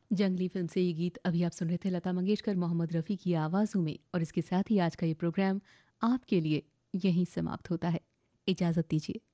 जंगली फिल्म से ये गीत अभी आप सुन रहे थे लता मंगेशकर मोहम्मद रफ़ी की आवाज़ों में और इसके साथ ही आज का ये प्रोग्राम आपके लिए यहीं समाप्त होता है। इजाज़त दीजिए।